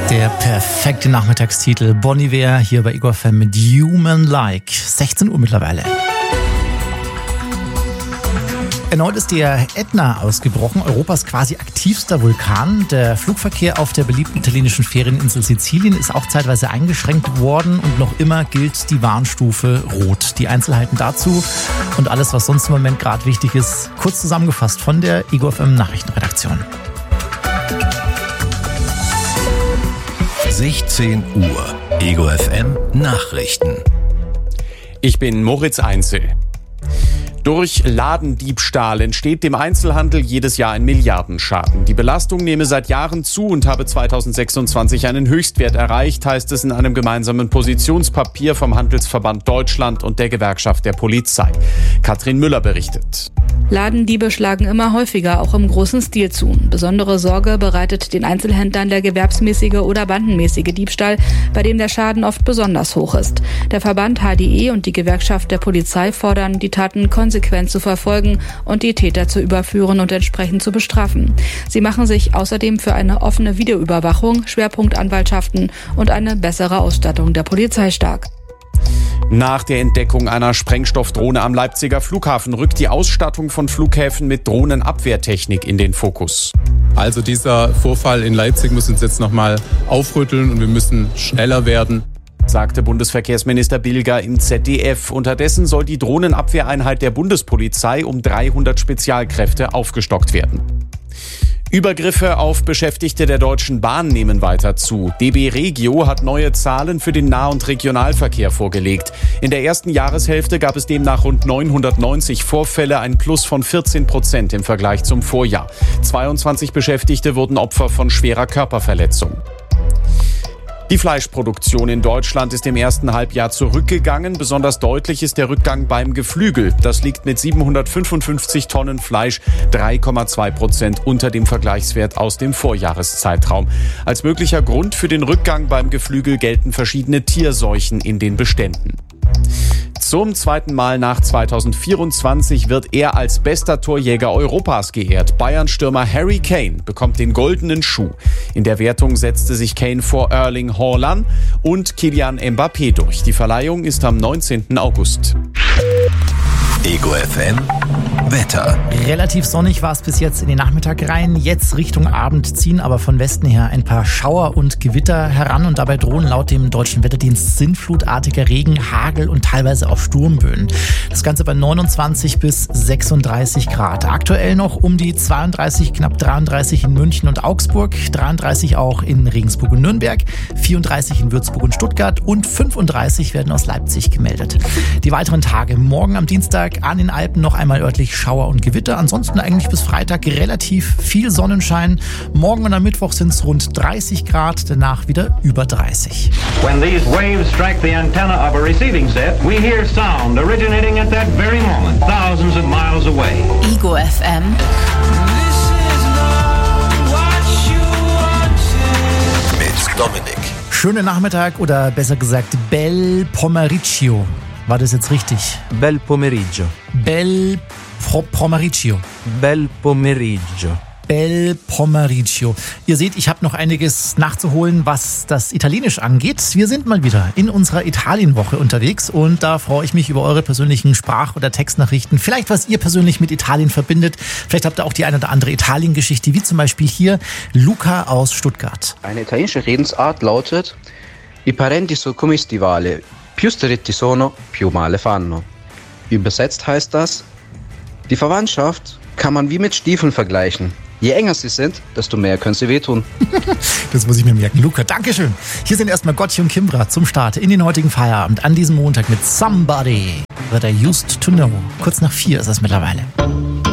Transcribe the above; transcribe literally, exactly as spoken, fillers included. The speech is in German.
Der perfekte Nachmittagstitel. Bon Iver hier bei Ego F M mit Human Like. sechzehn Uhr mittlerweile. Erneut ist der Ätna ausgebrochen, Europas quasi aktivster Vulkan. Der Flugverkehr auf der beliebten italienischen Ferieninsel Sizilien ist auch zeitweise eingeschränkt worden und noch immer gilt die Warnstufe Rot. Die Einzelheiten dazu und alles, was sonst im Moment gerade wichtig ist, kurz zusammengefasst von der Ego F M Nachrichtenredaktion. sechzehn Uhr. Ego F M Nachrichten. Ich bin Moritz Einzel. Durch Ladendiebstahl entsteht dem Einzelhandel jedes Jahr ein Milliardenschaden. Die Belastung nehme seit Jahren zu und habe zweitausendsechsundzwanzig einen Höchstwert erreicht, heißt es in einem gemeinsamen Positionspapier vom Handelsverband Deutschland und der Gewerkschaft der Polizei. Katrin Müller berichtet. Ladendiebe schlagen immer häufiger, auch im großen Stil zu. Besondere Sorge bereitet den Einzelhändlern der gewerbsmäßige oder bandenmäßige Diebstahl, bei dem der Schaden oft besonders hoch ist. Der Verband H D E und die Gewerkschaft der Polizei fordern, die Taten konsequent zu verfolgen und die Täter zu überführen und entsprechend zu bestrafen. Sie machen sich außerdem für eine offene Videoüberwachung, Schwerpunktanwaltschaften und eine bessere Ausstattung der Polizei stark. Nach der Entdeckung einer Sprengstoffdrohne am Leipziger Flughafen rückt die Ausstattung von Flughäfen mit Drohnenabwehrtechnik in den Fokus. Also dieser Vorfall in Leipzig muss uns jetzt nochmal aufrütteln und wir müssen schneller werden, sagte Bundesverkehrsminister Bilger im Z D F. Unterdessen soll die Drohnenabwehreinheit der Bundespolizei um dreihundert Spezialkräfte aufgestockt werden. Übergriffe auf Beschäftigte der Deutschen Bahn nehmen weiter zu. D B Regio hat neue Zahlen für den Nah- und Regionalverkehr vorgelegt. In der ersten Jahreshälfte gab es demnach rund neunhundertneunzig Vorfälle, ein Plus von vierzehn Prozent im Vergleich zum Vorjahr. zweiundzwanzig Beschäftigte wurden Opfer von schwerer Körperverletzung. Die Fleischproduktion in Deutschland ist im ersten Halbjahr zurückgegangen. Besonders deutlich ist der Rückgang beim Geflügel. Das liegt mit siebenhundertfünfundfünfzig Tonnen Fleisch drei Komma zwei Prozent unter dem Vergleichswert aus dem Vorjahreszeitraum. Als möglicher Grund für den Rückgang beim Geflügel gelten verschiedene Tierseuchen in den Beständen. Zum zweiten Mal nach zweitausendvierundzwanzig wird er als bester Torjäger Europas geehrt. Bayern-Stürmer Harry Kane bekommt den goldenen Schuh. In der Wertung setzte sich Kane vor Erling Haaland und Kylian Mbappé durch. Die Verleihung ist am neunzehnten August. Ego F M Wetter. Relativ sonnig war es bis jetzt in den Nachmittag rein. Jetzt Richtung Abend ziehen aber von Westen her ein paar Schauer und Gewitter heran und dabei drohen laut dem deutschen Wetterdienst sinnflutartiger Regen, Hagel und teilweise auch Sturmböen. Das Ganze bei neunundzwanzig bis sechsunddreißig Grad. Aktuell noch um die zweiunddreißig, knapp dreiunddreißig in München und Augsburg, dreiunddreißig auch in Regensburg und Nürnberg, vierunddreißig in Würzburg und Stuttgart und fünfunddreißig werden aus Leipzig gemeldet. Die weiteren Tage: morgen am Dienstag an den Alpen noch einmal örtlich Schauer und Gewitter. Ansonsten eigentlich bis Freitag relativ viel Sonnenschein. Morgen und am Mittwoch sind es rund dreißig Grad, danach wieder über dreißig. When these waves strike the antenna of a receiving set, we hear sound originating at that very moment, thousands of miles away. Ego F M. Mit Dominik. Schönen Nachmittag oder besser gesagt Bel Pomeriggio. War das jetzt richtig? Bel pomeriggio. Bel Pro- Pomeriggio. Bel pomeriggio. Bel Pomeriggio. Ihr seht, ich habe noch einiges nachzuholen, was das Italienisch angeht. Wir sind mal wieder in unserer Italienwoche unterwegs und da freue ich mich über eure persönlichen Sprach- oder Textnachrichten. Vielleicht, was ihr persönlich mit Italien verbindet. Vielleicht habt ihr auch die eine oder andere Italien-Geschichte, wie zum Beispiel hier Luca aus Stuttgart. Eine italienische Redensart lautet: I parenti sono come stivali. Più stretti sono, più male fanno. Übersetzt heißt das: Die Verwandtschaft kann man wie mit Stiefeln vergleichen. Je enger sie sind, desto mehr können sie wehtun. Das muss ich mir merken. Luca, Dankeschön. Hier sind erstmal Gotti und Kimbra zum Start in den heutigen Feierabend an diesem Montag mit Somebody That I Used to Know. Kurz nach vier ist es mittlerweile.